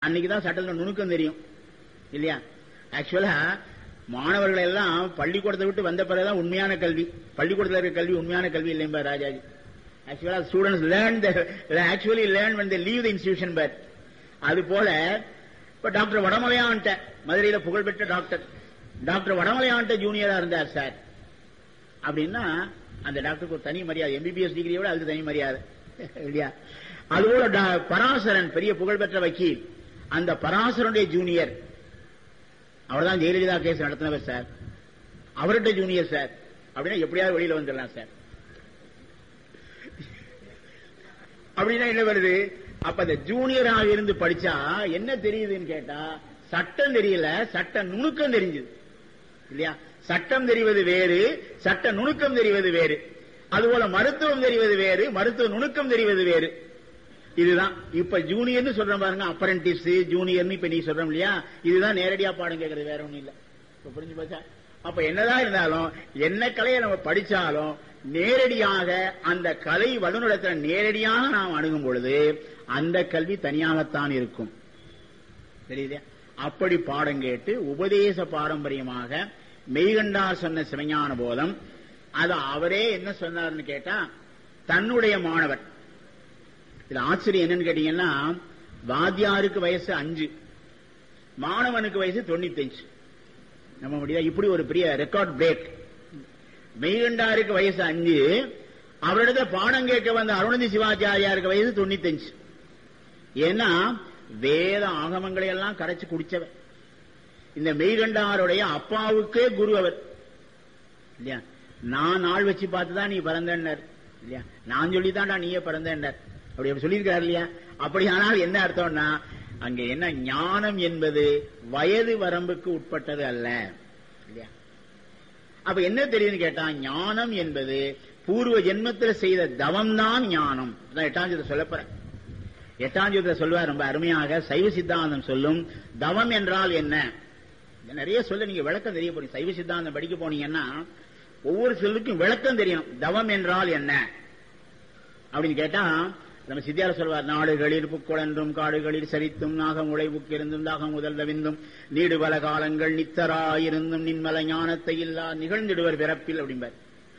அன்னைக்குதான் சட்டத்தில் நுணுக்கம் தெரியும் இல்லையா? ஆக்சுவலா மாணவர்கள் எல்லாம் பள்ளிக்கூடத்தை விட்டு வந்த பிறகுதான் உண்மையான கல்வி. பள்ளிக்கூடத்தில் இருக்கிற கல்வி உண்மையான கல்வி இல்லையா ராஜாஜி? ஆக்சுவலா students actually learn when they leave the institution. But அது போல இப்ப டாக்டர் வடமலையான்ட்ட, மதுரையில புகழ்பெற்ற டாக்டர் வடமலையான்ட்ட ஜூனியரா இருந்தார் சார் அப்படின்னா அந்த டாக்டருக்கு ஒரு தனி மரியாதை. எம்பிபிஎஸ் டிகிரியோட அதுக்கு தனி மரியாதை இல்லையா? அதுபோல பராசரன் பெரிய புகழ்பெற்ற வக்கீல், அந்த பராசரனுடைய ஜூனியர் அவர் தான் ஜெயலலிதா கேஸ் நடத்தினவர் சார், அவர்கிட்ட ஜூனியர் சார் அப்படின்னா எப்படியாவது வெளியில வந்துடலாம் சார். அப்படின்னா என்ன வருது? அப்ப அந்த ஜூனியராக இருந்து படிச்சா என்ன தெரியுதுன்னு கேட்டா சட்டம் தெரியல, சட்ட நுணுக்கம் தெரிஞ்சது இல்லையா? சட்டம் தெரிவது வேறு, சட்ட நுணுக்கம் தெரிவது வேறு. அதுபோல மருத்துவம் தெரிவது வேறு, மருத்துவ நுணுக்கம் தெரிவது வேறு. இதுதான் இப்ப ஜூனியர்னு சொல்றோம் பாருங்க, அப்ரண்டிஸ் ஜூனியர்னு இப்ப நீ சொல்றோம் இல்லையா? இதுதான் நேரடியா பாடம் கேட்கறது, வேற ஒண்ணும் இல்ல. இப்ப புரிஞ்சு போச்சா? அப்ப என்னதான் இருந்தாலும் என்ன கலையை நம்ம படிச்சாலும் நேரடியாக அந்த கலை வல்லுநரத்துல நேரடியாக நாம் அணுகும் பொழுது அந்த கல்வி தனியாகத்தான் இருக்கும். தெரியுதா? அப்படி பாடம் கேட்டு உபதேச பாரம்பரியமாக மெய்கண்டார் சொன்ன சிவஞான போதம், அது அவரே என்ன சொன்னார்னு கேட்டா தன்னுடைய மாணவர். இதுல ஆச்சரியம் என்னன்னு கேட்டீங்கன்னா, வாத்தியாருக்கு வயசு 5, மாணவனுக்கு வயசு 95. நம்ம முடியாது. இப்படி ஒரு பெரிய ரெக்கார்ட் பிரேக். மெய்கண்டாருக்கு வயசு 5, அவரிடத்துல பாடம் கேட்க வந்த அருணந்தி சிவாச்சாரியாருக்கு வயசு 95. ஏன்னா வேத ஆகமங்களை எல்லாம் கரைச்சு குடிச்சவர். இந்த மெய்கண்டாருடைய அப்பாவுக்கே குரு அவர் இல்லையா? நான் நாள் வச்சு பார்த்துதான் நீ பிறந்தார் இல்லையா? நான் சொல்லித்தான்டா நீயே பிறந்தார் அப்படி சொல்லியிருக்காரு இல்லையா? அப்படியானால் என்ன அர்த்தம்னா அங்க என்ன ஞானம் என்பது வயது வரம்புக்கு உட்பட்டது அல்ல இல்லையா? அப்ப என்ன தெரியுதுன்னு கேட்டா ஞானம் என்பது பூர்வ ஜென்மத்தில் செய்த தவம் தான் ஞானம். 8ஆம் சொல்லப்போற 8ஆம் சொல்வார் ரொம்ப அருமையாக. சைவ சித்தாந்தம் சொல்லும் தவம் என்றால் என்ன நிறைய சொல்ல நீங்க விளக்கம் தெரிய போறீங்க. சைவ சித்தாந்தம் படிக்க போனீங்கன்னா ஒவ்வொரு சொல்லுக்கும் விளக்கம் தெரியணும். தவம் என்றால் என்ன அப்படின்னு கேட்டா நம்ம சித்தியார சொல்வார், நாடுகளில் புக்குழன்றும் காடுகளில் சரித்தும் நாகம் உழைவுக்கிருந்தும் தாகம் முதல் தவிந்தும் நீடு பல காலங்கள் நித்தராயிருந்தும் நின்மல ஞானத்தை இல்லா நிகழ்ந்திடுவர் பிறப்பில் அப்படிம்பார்.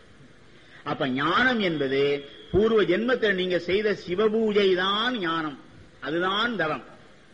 அப்ப ஞானம் என்பது பூர்வ ஜென்மத்தில் நீங்க செய்த சிவபூஜை தான் ஞானம், அதுதான் தவம்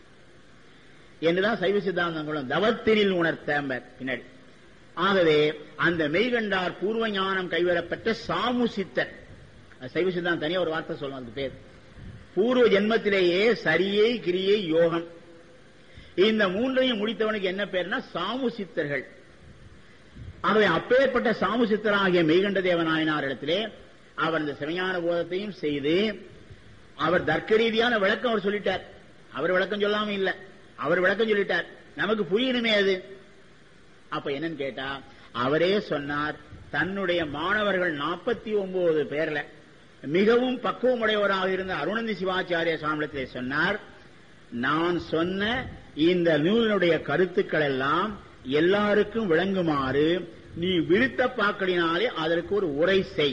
என்றுதான் சைவ சித்தாந்தம் தவத்தினில் உணர்த்த பின்னாடி. ஆகவே அந்த மெய்கண்டார் பூர்வ ஞானம் கைவரப்பட்ட சாமுசித்தர், சைவ சித்தாந்தம் தனியா ஒரு வார்த்தை சொல்லுவோம், அது பேர் பூர்வ ஜென்மத்திலேயே சரியை கிரியை யோகம் இந்த 3ஐயும் முடித்தவனுக்கு என்ன பேர்னா சாமுசித்தர்கள். ஆகவே அப்பேற்பட்ட சாமுசித்தராகிய மெய்கண்ட தேவநாயனார் இடத்திலே அவர் இந்த சிவஞான போதத்தையும் செய்து அவர் தர்க்க ரீதியான விளக்கம் அவர் சொல்லிட்டார். அவர் விளக்கம் சொல்லாம இல்ல, அவர் விளக்கம் சொல்லிட்டார். நமக்கு புரியணுமே அது. அப்ப என்னன்னு கேட்டா அவரே சொன்னார், தன்னுடைய மாணவர்கள் 49 பேர்ல மிகவும் பக்குவம் உடையவராக இருந்த அருணந்தி சிவாச்சாரிய சுவாமியிடத்திலே சொன்னார், நான் சொன்ன இந்த நூலினுடைய கருத்துக்கள் எல்லாம் எல்லாருக்கும் விளங்குமாறு நீ விருத்த பாக்களினாலே அதற்கு ஒரு உரை செய்,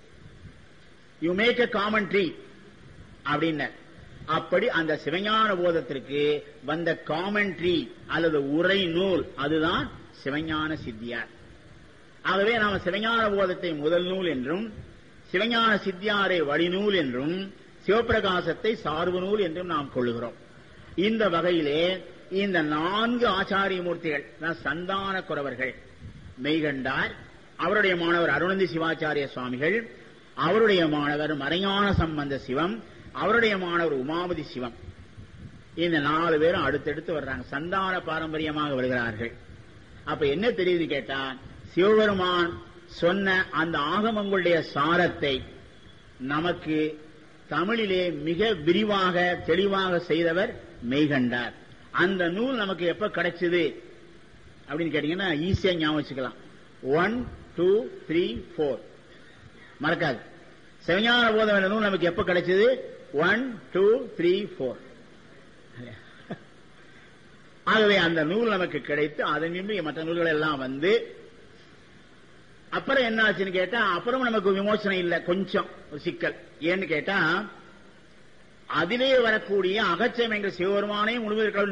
யூ மேக் எ காமெண்ட்ரி அப்படின்னு. அப்படி அந்த சிவஞான போதத்திற்கு வந்த காமெண்ட்ரி அல்லது உரை நூல் அதுதான் சிவஞான சித்தியார். ஆகவே நாம சிவஞான போதத்தை முதல் நூல் என்றும் சிவஞான சித்தியாரை வழிநூல் என்றும் சிவபிரகாசத்தை சார்பு நூல் என்றும் நாம் கொள்ளுகிறோம். இந்த வகையிலே இந்த 4 ஆச்சாரிய மூர்த்திகள் சந்தான குரவர்கள், மெய்கண்டார், அவருடைய மாணவர் அருணந்தி சிவாச்சாரிய சுவாமிகள், அவருடைய மாணவர் மறைஞான சம்பந்த சிவம், அவருடைய மாணவர் உமாபதி சிவம், இந்த 4 பேரும் அடுத்தடுத்து வர்றாங்க, சந்தான பாரம்பரியமாக வருகிறார்கள். அப்ப என்ன தெரியுது கேட்டா சிவபெருமான் சொன்ன அந்த ஆகமங்களுடைய சாரத்தை நமக்கு தமிழிலே மிக விரிவாக தெளிவாக செய்தவர் மெய்கண்டார். அந்த நூல் நமக்கு எப்ப கிடைச்சது அப்படின்னு கேட்டீங்கன்னா ஈஸியா ஞாபகம் வச்சுக்கலாம். 1, 2, 3, 4 மறக்காது. சிவஞான போதம் என்ற நூல் நமக்கு எப்ப கிடைச்சது? 1, 2, 3, 4. ஆகவே அந்த நூல் நமக்கு கிடைத்து அதன் நின்று மற்ற நூல்கள் எல்லாம் வந்து அப்புறம் என்ன ஆச்சுன்னு கேட்டா அப்புறம் நமக்கு விமோசனம் இல்ல, கொஞ்சம் ஒரு சிக்கல். ஏன்னு கேட்டா அதிலே வரக்கூடிய அகச்சம் என்ற சிவபெருமானே முழுவதற்கு